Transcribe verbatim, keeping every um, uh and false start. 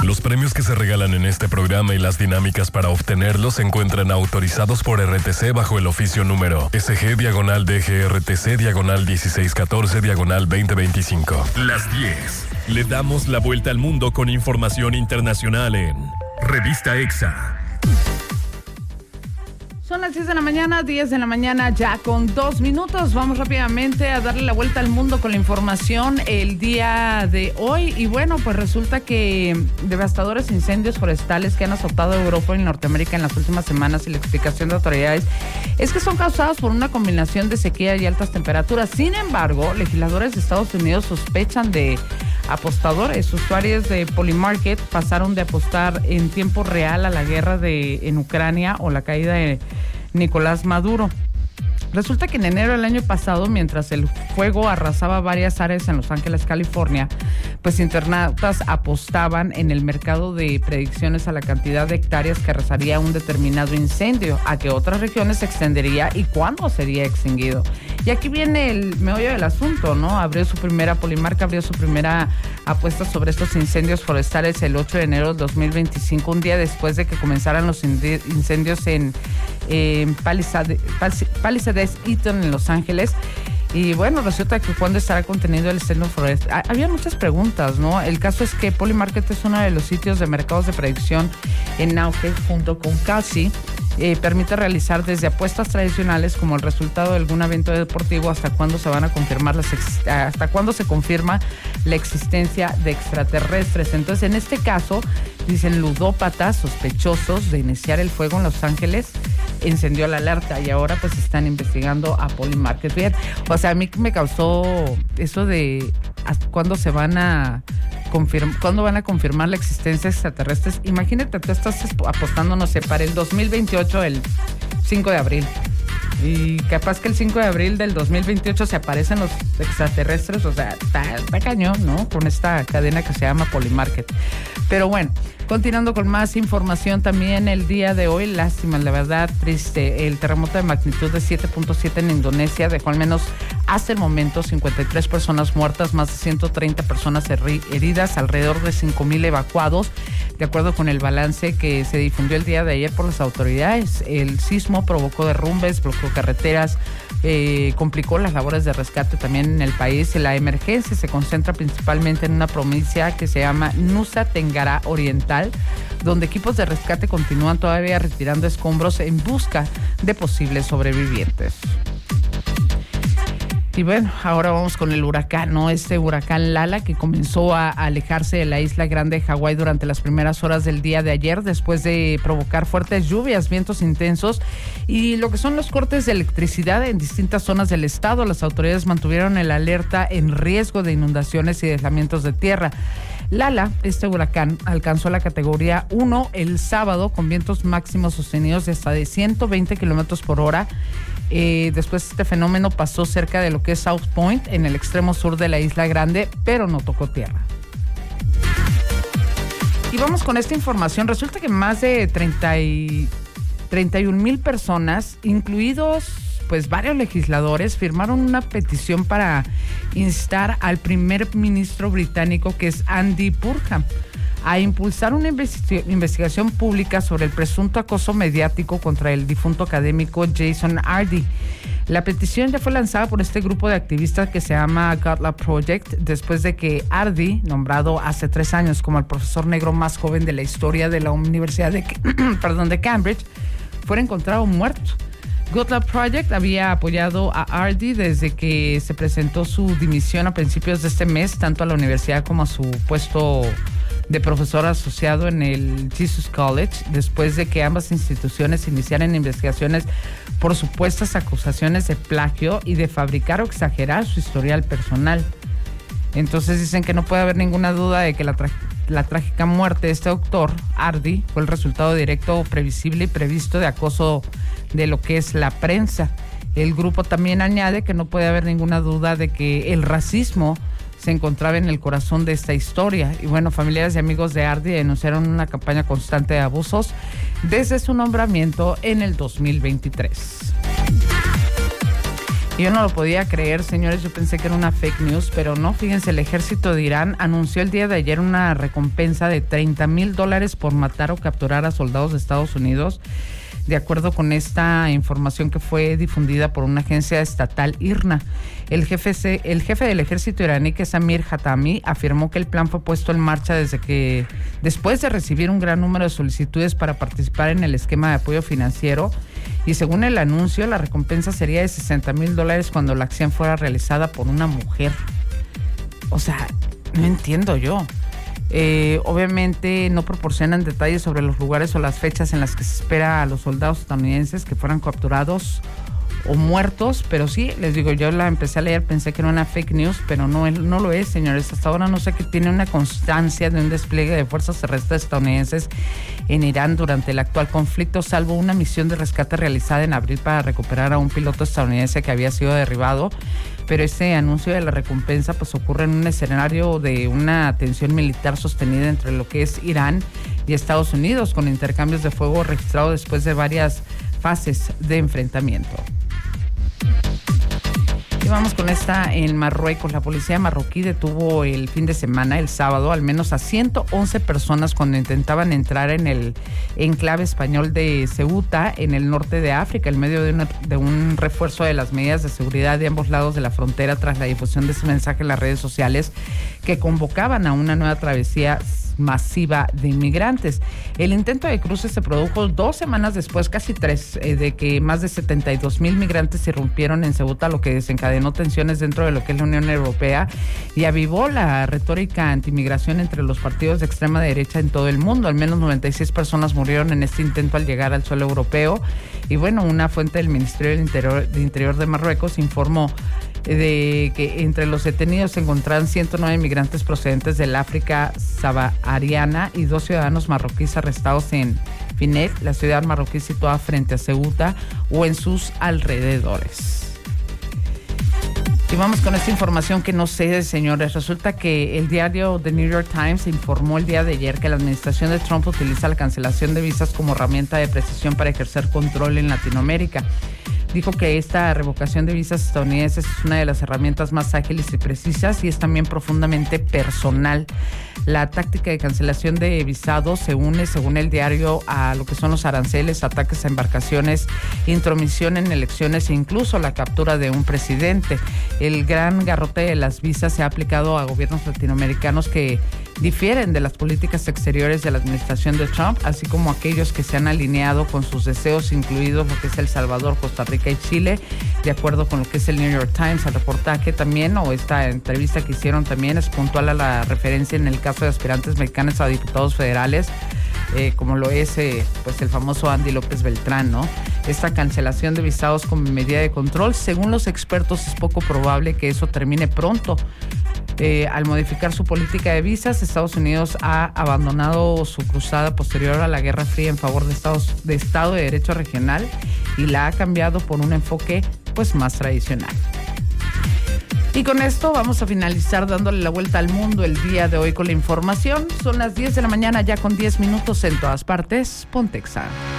Los premios que se regalan en este programa y las dinámicas para obtenerlos se encuentran autorizados por R T C bajo el oficio número S G diagonal D G R T C diagonal dieciséis catorce diagonal veinte veinticinco. Las diez. Le damos la vuelta al mundo con información internacional en Revista Exa. Son las diez de la mañana, diez de la mañana ya con dos minutos. Vamos rápidamente a darle la vuelta al mundo con la información el día de hoy. Y bueno, pues resulta que devastadores incendios forestales que han azotado Europa y Norteamérica en las últimas semanas, y la explicación de autoridades es que son causados por una combinación de sequía y altas temperaturas. Sin embargo, legisladores de Estados Unidos sospechan de apostadores. Usuarios de Polymarket pasaron de apostar en tiempo real a la guerra de en Ucrania o la caída de Nicolás Maduro. Resulta que en enero del año pasado, mientras el fuego arrasaba varias áreas en Los Ángeles, California, pues internautas apostaban en el mercado de predicciones a la cantidad de hectáreas que arrasaría un determinado incendio, a qué otras regiones se extendería y cuándo sería extinguido. Y aquí viene el meollo del asunto, ¿no? Abrió su primera, Polymarket abrió su primera apuesta sobre estos incendios forestales el ocho de enero del dos mil veinticinco, un día después de que comenzaran los incendios en, en Palisades, Palisades Eaton en Los Ángeles. Y bueno, resulta que cuándo estará contenido el incendio forestal. Había muchas preguntas, ¿no? El caso es que Polymarket es uno de los sitios de mercados de predicción en auge junto con Casi. Eh, permite realizar desde apuestas tradicionales como el resultado de algún evento deportivo hasta cuándo se van a confirmar las ex, hasta cuándo se confirma la existencia de extraterrestres. Entonces, en este caso, dicen ludópatas sospechosos de iniciar el fuego en Los Ángeles encendió la alerta y ahora pues están investigando a Polymarket. Bien, o sea, a mí me causó eso de hasta cuándo se van a confirmar, cuándo van a confirmar la existencia de extraterrestres. Imagínate, tú estás apostando, no sé, para el dos mil veintiocho, el cinco de abril. Y capaz que el cinco de abril del dos mil veintiocho se aparecen los extraterrestres. O sea, está, está cañón, ¿no? Con esta cadena que se llama Polymarket. Pero bueno, continuando con más información también el día de hoy, lástima, la verdad, triste. El terremoto de magnitud de siete punto siete en Indonesia dejó al menos hasta el momento cincuenta y tres personas muertas, más de ciento treinta personas heridas, alrededor de cinco mil evacuados, de acuerdo con el balance que se difundió el día de ayer por las autoridades. El sismo provocó derrumbes, bloqueó carreteras, eh, complicó las labores de rescate también en el país. La emergencia se concentra principalmente en una provincia que se llama Nusa Tenggara Oriental, donde equipos de rescate continúan todavía retirando escombros en busca de posibles sobrevivientes. Y bueno, ahora vamos con el huracán, ¿no? Este huracán Lala que comenzó a alejarse de la isla grande de Hawái durante las primeras horas del día de ayer, después de provocar fuertes lluvias, vientos intensos y lo que son los cortes de electricidad en distintas zonas del estado. Las autoridades mantuvieron el alerta en riesgo de inundaciones y deslizamientos de tierra. Lala, este huracán, alcanzó la categoría uno el sábado con vientos máximos sostenidos de hasta de ciento veinte kilómetros por hora. Eh, después este fenómeno pasó cerca de lo que es South Point, en el extremo sur de la Isla Grande, pero no tocó tierra. Y vamos con esta información. Resulta que más de treinta y un mil personas, incluidos pues varios legisladores, firmaron una petición para instar al primer ministro británico, que es Andy Burnham, a impulsar una investi- investigación pública sobre el presunto acoso mediático contra el difunto académico Jason Ardi. La petición ya fue lanzada por este grupo de activistas que se llama God Lab Project, después de que Ardi, nombrado hace tres años como el profesor negro más joven de la historia de la Universidad de, perdón, de Cambridge, fuera encontrado muerto. God Lab Project había apoyado a Ardi desde que se presentó su dimisión a principios de este mes, tanto a la universidad como a su puesto de profesor asociado en el Jesus College, después de que ambas instituciones iniciaran investigaciones por supuestas acusaciones de plagio y de fabricar o exagerar su historial personal. Entonces dicen que no puede haber ninguna duda de que la, tra- la trágica muerte de este doctor, Ardi, fue el resultado directo, previsible y previsto de acoso de lo que es la prensa. El grupo también añade que no puede haber ninguna duda de que el racismo se encontraba en el corazón de esta historia. Y bueno, familiares y amigos de Ardi denunciaron una campaña constante de abusos desde su nombramiento en el dos mil veintitrés. Y yo no lo podía creer, señores, yo pensé que era una fake news, pero no, fíjense, el ejército de Irán anunció el día de ayer una recompensa de treinta mil dólares por matar o capturar a soldados de Estados Unidos. De acuerdo con esta información que fue difundida por una agencia estatal I R N A, el jefe, el jefe del ejército iraní, que es Amir Hatami, afirmó que el plan fue puesto en marcha desde que, después de recibir un gran número de solicitudes para participar en el esquema de apoyo financiero, y según el anuncio, la recompensa sería de sesenta mil dólares cuando la acción fuera realizada por una mujer. O sea, no entiendo yo. Eh, obviamente no proporcionan detalles sobre los lugares o las fechas en las que se espera a los soldados estadounidenses que fueran capturados o muertos, pero sí, les digo, yo la empecé a leer, pensé que era una fake news, pero no, no lo es, señores. Hasta ahora no sé que tiene una constancia de un despliegue de fuerzas terrestres estadounidenses en Irán durante el actual conflicto, salvo una misión de rescate realizada en abril para recuperar a un piloto estadounidense que había sido derribado. Pero este anuncio de la recompensa pues ocurre en un escenario de una tensión militar sostenida entre lo que es Irán y Estados Unidos, con intercambios de fuego registrados después de varias fases de enfrentamiento. Y vamos con esta en Marruecos. La policía marroquí detuvo el fin de semana, el sábado, al menos a ciento once personas cuando intentaban entrar en el enclave español de Ceuta, en el norte de África, en medio de, una, de un refuerzo de las medidas de seguridad de ambos lados de la frontera tras la difusión de ese mensaje en las redes sociales que convocaban a una nueva travesía masiva de inmigrantes. El intento de cruce se produjo dos semanas después, casi tres, eh, de que más de setenta y dos mil migrantes irrumpieron en Ceuta, lo que desencadenó tensiones dentro de lo que es la Unión Europea y avivó la retórica antimigración entre los partidos de extrema derecha en todo el mundo. Al menos noventa y seis personas murieron en este intento al llegar al suelo europeo. Y bueno, una fuente del Ministerio del Interior de, Interior de Marruecos informó de que entre los detenidos se encontraban ciento nueve migrantes procedentes del África subsahariana y dos ciudadanos marroquíes arrestados en Finet, la ciudad marroquí situada frente a Ceuta o en sus alrededores. Y vamos con esta información que no sé, señores. Resulta que el diario The New York Times informó el día de ayer que la administración de Trump utiliza la cancelación de visas como herramienta de precisión para ejercer control en Latinoamérica. Dijo que esta revocación de visas estadounidenses es una de las herramientas más ágiles y precisas y es también profundamente personal. La táctica de cancelación de visados se une, según el diario, a lo que son los aranceles, ataques a embarcaciones, intromisión en elecciones e incluso la captura de un presidente. El gran garrote de las visas se ha aplicado a gobiernos latinoamericanos que difieren de las políticas exteriores de la administración de Trump, así como aquellos que se han alineado con sus deseos, incluidos lo que es El Salvador, Costa Rica y Chile, de acuerdo con lo que es el New York Times. El reportaje también, o esta entrevista que hicieron también, es puntual a la referencia en el caso de aspirantes mexicanos a diputados federales, eh, como lo es eh, pues el famoso Andy López Beltrán, ¿no? Esta cancelación de visados como medida de control, según los expertos, es poco probable que eso termine pronto. Eh, al modificar su política de visas, Estados Unidos ha abandonado su cruzada posterior a la Guerra Fría en favor de, Estados, de Estado de Derecho regional y la ha cambiado por un enfoque pues más tradicional. Y con esto vamos a finalizar dándole la vuelta al mundo el día de hoy con la información. Son las diez de la mañana ya con diez minutos en todas partes. Ponte Exa.